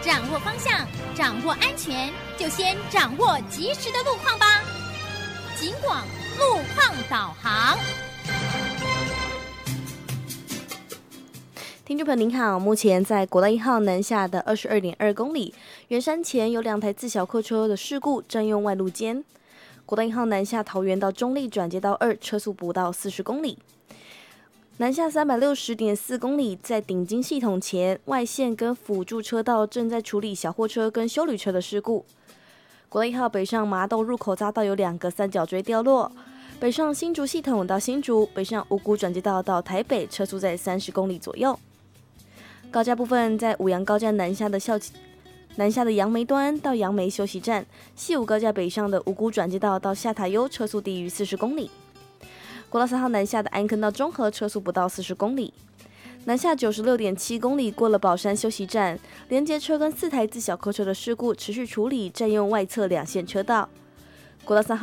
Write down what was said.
掌握方向，掌握安全，就先掌握及时的路况吧。警广路况导航。 听众朋友您好，目前在国道1号南下的22.2公里，圆山前有2台自小客车的事故，占用外路肩。国道1号南下桃园到中立转接道2，车速不到40公里。南下360.4公里，在顶金系统前外线跟辅助车道正在处理小货车跟休旅车的事故。国道1号北上麻豆入口匝道有2个三角锥掉落，北上新竹系统到新竹，北上五股转接道到台北，车速在30公里左右。高架部分，在五杨高架南下的杨梅端到杨梅休息站，西武高架北上的五股转接道到下塔悠，车速低于40公里。国道3号南下的安坑到中和，车速不到40公里。南下96.7公里，过了宝山休息站，连接车跟4台自小客车的事故持续处理，占用外侧2线车道。国道3号